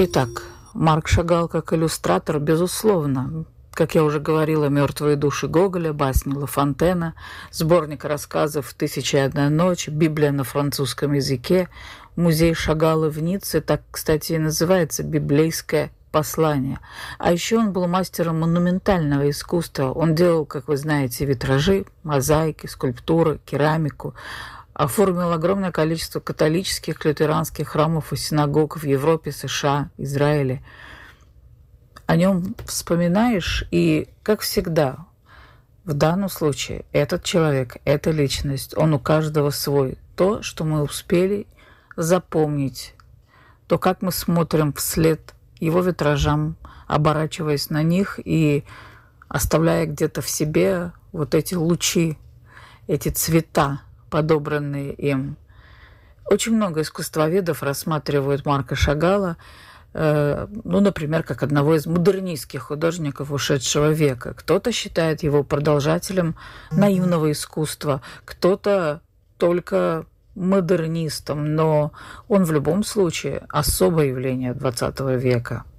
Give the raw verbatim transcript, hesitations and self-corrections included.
Итак, Марк Шагал как иллюстратор, безусловно. Как я уже говорила, «Мертвые души» Гоголя, басни Ла Фонтена, сборник рассказов «Тысяча и одна ночь», Библия на французском языке, музей Шагала в Ницце, так, кстати, и называется «Библейское послание». А еще он был мастером монументального искусства. Он делал, как вы знаете, витражи, мозаики, скульптуры, керамику. Оформил огромное количество католических, лютеранских храмов и синагог в Европе, США, Израиле. О нем вспоминаешь, и, как всегда, в данном случае этот человек, эта личность, он у каждого свой. То, что мы успели запомнить, то, как мы смотрим вслед его витражам, оборачиваясь на них и оставляя где-то в себе вот эти лучи, эти цвета, подобранные им. Очень много искусствоведов рассматривают Марка Шагала, э, ну, например, как одного из модернистских художников ушедшего века. Кто-то считает его продолжателем наивного искусства, кто-то только модернистом, но он в любом случае особое явление двадцатого века.